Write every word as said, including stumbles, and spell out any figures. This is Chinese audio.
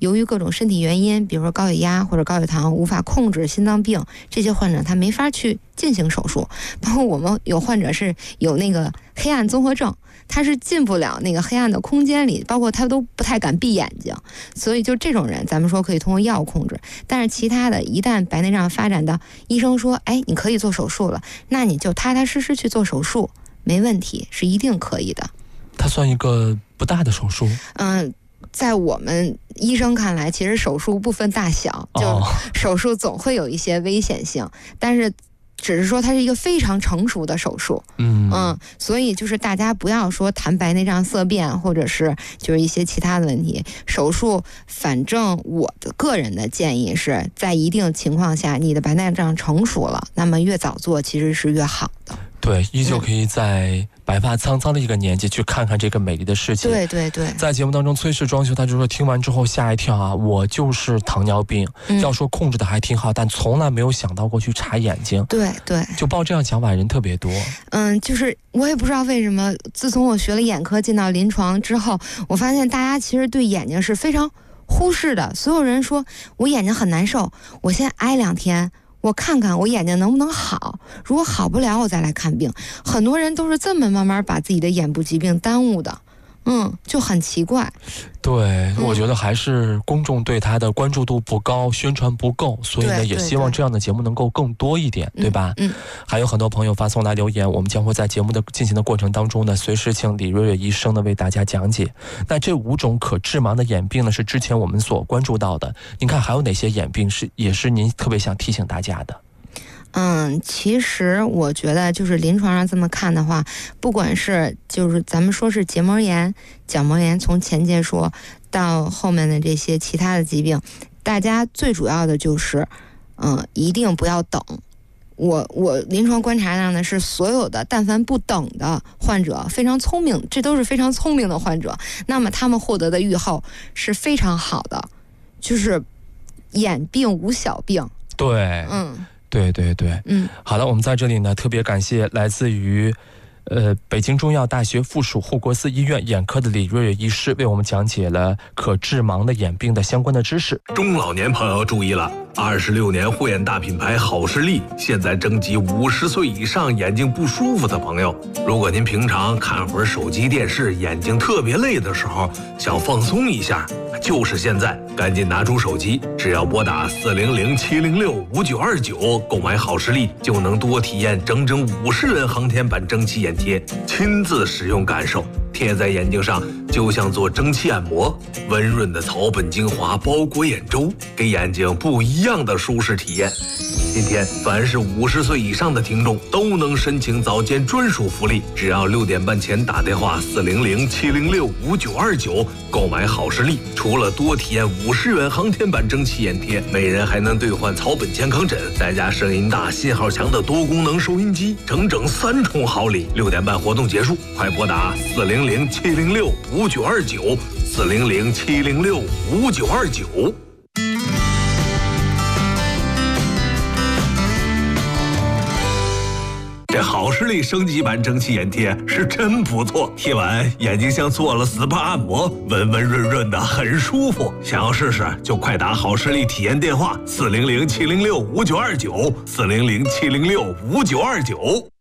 由于各种身体原因，比如说高血压或者高血糖无法控制心脏病，这些患者他没法去进行手术。包括我们有患者是有那个黑暗综合症，他是进不了那个黑暗的空间里，包括他都不太敢闭眼睛，所以就这种人咱们说可以通过药控制。但是其他的一旦白内障发展到医生说哎你可以做手术了，那你就踏踏实实去做手术，没问题，是一定可以的。 它算一个不大的手术？ 嗯，在我们医生看来，其实手术不分大小，就手术总会有一些危险性，但是只是说它是一个非常成熟的手术。 嗯嗯，所以就是大家不要说谈白内障色变或者是就是一些其他的问题，手术反正我的个人的建议是在一定情况下你的白内障成熟了，那么越早做其实是越好的。 对，依旧可以在白发苍苍的一个年纪去看看这个美丽的世界。 对对对， 在节目当中崔氏装修他就说听完之后吓一跳啊，我就是糖尿病、嗯、要说控制的还挺好，但从来没有想到过去查眼睛。 对对， 就抱这样想法的人特别多。 嗯，就是我也不知道为什么，自从我学了眼科进到临床之后，我发现大家其实对眼睛是非常忽视的。所有人说我眼睛很难受，我先挨两天，我看看我眼睛能不能好，如果好不了我再来看病。很多人都是这么慢慢把自己的眼部疾病耽误的，嗯，就很奇怪。 对，我觉得还是公众对他的关注度不高，宣传不够，所以呢也希望这样的节目能够更多一点， 对, 对吧？ 嗯， 还有很多朋友发送来留言，我们将会在节目的进行的过程当中呢，随时请李瑞瑞医生呢为大家讲解。那这五种可致盲的眼病呢，是之前我们所关注到的。您看还有哪些眼病是也是您特别想提醒大家的？ 嗯，其实我觉得就是临床上这么看的话，不管是就是咱们说是结膜炎、角膜炎，从前节说到后面的这些其他的疾病，大家最主要的就是，嗯，一定不要等。我我临床观察上呢，是所有的但凡不等的患者非常聪明，这都是非常聪明的患者，那么他们获得的预后是非常好的，就是眼病无小病。 对， 嗯。 对对对， 嗯， 好了，我们在这里呢特别感谢来自于呃北京中药大学附属护国寺医院眼科的李瑞瑞医师，为我们讲解了可致盲的眼病的相关的知识。 中老年朋友注意了，二十六年护眼大品牌好视力现在征集五十岁以上眼睛不舒服的朋友。如果您平常看会儿手机电视，眼睛特别累的时候，想放松一下，就是现在，赶紧拿出手机，只要拨打四零零七零六五九二九购买好视力，就能多体验整整五十元航天版蒸汽眼贴，亲自使用感受，贴在眼睛上就像做蒸汽按摩，温润的草本精华包裹眼周，给眼睛不一样的舒适体验。今天凡是五十岁以上的听众都能申请早间专属福利，只要六点半前打电话四零零七零六五九二九购买好视力，除了多体验五十元航天版蒸汽眼贴，每人还能兑换草本健康枕，再加声音大、信号强的多功能收音机，整整三重好礼。六点半活动结束，快拨打四零零七零六五九二九四零零七零六五九二九。这好视力升级版蒸汽眼贴是真不错，贴完眼睛像做了 S P A 按摩，温温润润的，很舒服。想要试试就快打好视力体验电话四零零七零六五九二九四零零七零六五九二九。